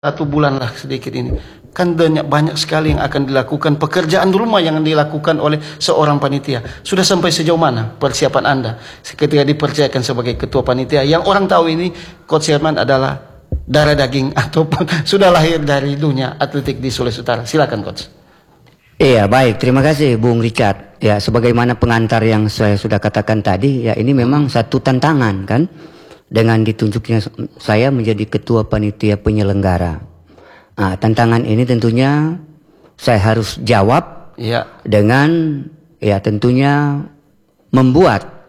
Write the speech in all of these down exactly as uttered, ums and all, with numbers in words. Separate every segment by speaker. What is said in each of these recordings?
Speaker 1: Satu bulan lah sedikit ini. Kan banyak, banyak sekali yang akan dilakukan, pekerjaan rumah yang dilakukan oleh seorang panitia. Sudah sampai sejauh mana persiapan Anda ketika dipercayakan sebagai ketua panitia? Yang orang tahu ini Coach Herman adalah darah daging ataupun sudah lahir dari dunia atletik di Sulawesi Utara. Silakan Coach.
Speaker 2: Iya, baik, terima kasih Bung Richard. Ya, sebagaimana pengantar yang saya sudah katakan tadi, ya ini memang satu tantangan kan, dengan ditunjuknya saya menjadi ketua panitia penyelenggara. Nah, tantangan ini tentunya saya harus jawab ya, dengan ya tentunya membuat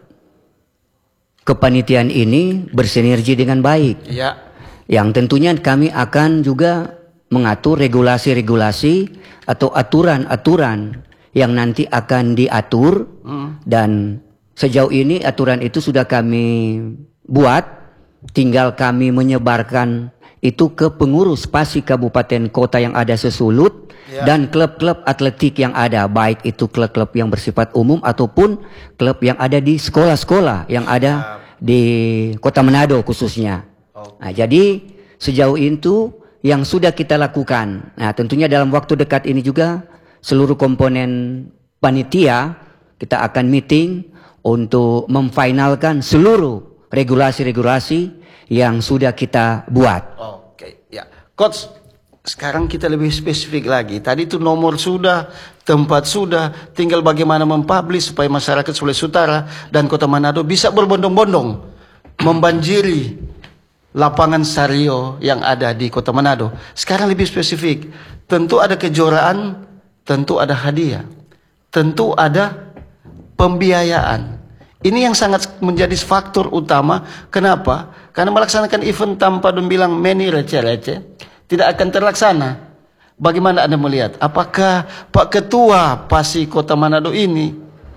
Speaker 2: kepanitiaan ini bersinergi dengan baik. Ya. Yang tentunya kami akan juga mengatur regulasi-regulasi atau aturan-aturan yang nanti akan diatur, hmm. dan sejauh ini aturan itu sudah kami buat, tinggal kami menyebarkan itu ke pengurus PASI kabupaten kota yang ada sesulut ya, dan klub-klub atletik yang ada, baik itu klub-klub yang bersifat umum ataupun klub yang ada di sekolah-sekolah yang ada ya, di Kota Manado khususnya. Oh. Nah, jadi sejauh itu yang sudah kita lakukan. Nah, tentunya dalam waktu dekat ini juga seluruh komponen panitia kita akan meeting untuk memfinalkan seluruh regulasi-regulasi yang sudah kita buat.
Speaker 1: Oke, ya. Coach, sekarang kita lebih spesifik lagi. Tadi itu nomor sudah, tempat sudah, tinggal bagaimana mempublish supaya masyarakat Sulawesi Utara dan Kota Manado bisa berbondong-bondong membanjiri lapangan Sario yang ada di Kota Manado. Sekarang lebih spesifik. Tentu ada kejuaraan, tentu ada hadiah, tentu ada pembiayaan. Ini yang sangat menjadi faktor utama. Kenapa? Karena melaksanakan event tanpa dong bilang meni receh-receh tidak akan terlaksana. Bagaimana Anda melihat? Apakah Pak Ketua PASI Kota Manado ini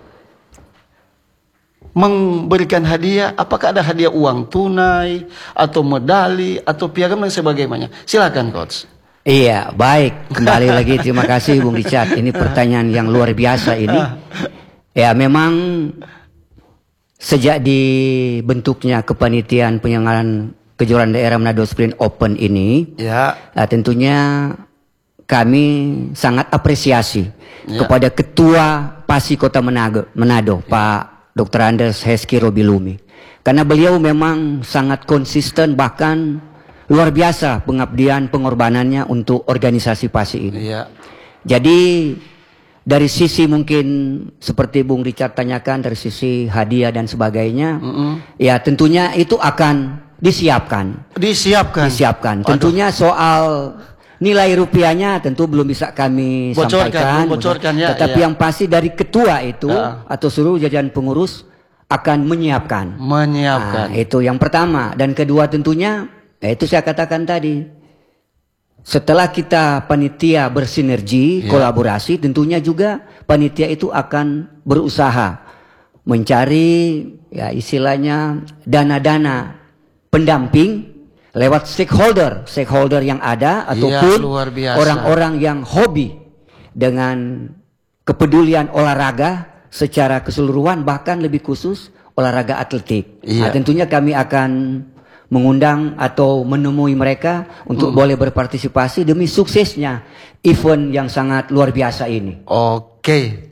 Speaker 1: memberikan hadiah? Apakah ada hadiah uang tunai atau medali atau piagam dan sebagainya? Silakan Coach.
Speaker 2: Iya, baik. Kembali lagi terima kasih Bung Richard. Ini pertanyaan yang luar biasa ini. Ya, memang sejak dibentuknya kepanitiaan penyelenggaraan kejuaraan daerah Manado Sprint Open ini, ya, nah, tentunya kami sangat apresiasi ya, kepada Ketua PASI Kota Manado, Manado ya, Pak Doktor Andes Heski Robilumi, karena beliau memang sangat konsisten, bahkan luar biasa pengabdian pengorbanannya untuk organisasi PASI ini. Ya. Jadi dari sisi mungkin seperti Bung Richard tanyakan, dari sisi hadiah dan sebagainya, mm -hmm. ya tentunya itu akan disiapkan.
Speaker 1: Disiapkan.
Speaker 2: Disiapkan. Waduh. Tentunya soal nilai rupiahnya tentu belum bisa kami bocorkan, sampaikan.
Speaker 1: Bocorkan, ya,
Speaker 2: tetapi
Speaker 1: ya,
Speaker 2: yang pasti dari ketua itu ya, atau seluruh jajaran pengurus akan menyiapkan.
Speaker 1: Menyiapkan.
Speaker 2: Nah, itu yang pertama. Dan kedua tentunya, ya itu saya katakan tadi. Setelah kita panitia bersinergi, ya, kolaborasi, tentunya juga panitia itu akan berusaha mencari ya istilahnya dana-dana pendamping lewat stakeholder, stakeholder yang ada ataupun orang-orang yang hobi dengan kepedulian olahraga secara keseluruhan, bahkan lebih khusus olahraga atletik. Ya. Nah, tentunya kami akan mengundang atau menemui mereka untuk hmm. boleh berpartisipasi demi suksesnya event yang sangat luar biasa ini.
Speaker 1: Oke.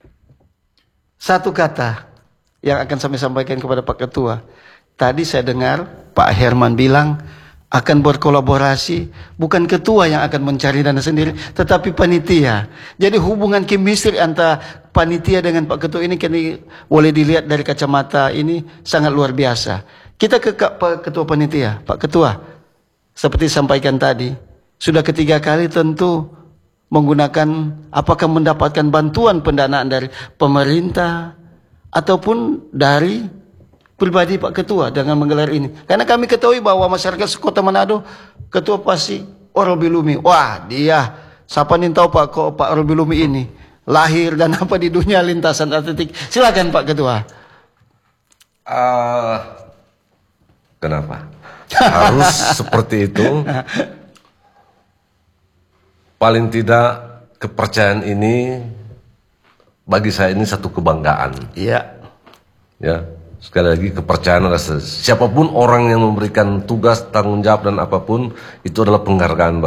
Speaker 1: Satu kata yang akan saya sampaikan kepada Pak Ketua. Tadi saya dengar Pak Herman bilang akan berkolaborasi, bukan ketua yang akan mencari dana sendiri, tetapi panitia. Jadi hubungan chemistry antara panitia dengan Pak Ketua ini kini boleh dilihat dari kacamata ini sangat luar biasa. Kita ke Pak Ketua Panitia, Pak Ketua, seperti sampaikan tadi, sudah ketiga kali tentu menggunakan, apakah mendapatkan bantuan pendanaan dari pemerintah ataupun dari pribadi Pak Ketua dengan menggelar ini. Karena kami ketahui bahwa masyarakat Kota Manado, Ketua PASI Robilumi, wah dia, siapa nih tahu Pak kok Pak Robilumi ini lahir dan apa di dunia lintasan atletik. Silakan Pak Ketua.
Speaker 3: Uh... Kenapa? Harus seperti itu. Paling tidak kepercayaan ini bagi saya ini satu kebanggaan.
Speaker 1: Iya.
Speaker 3: Ya, Sekali lagi, kepercayaan adalah siapapun orang yang memberikan tugas, tanggung jawab dan apapun, itu adalah penghargaan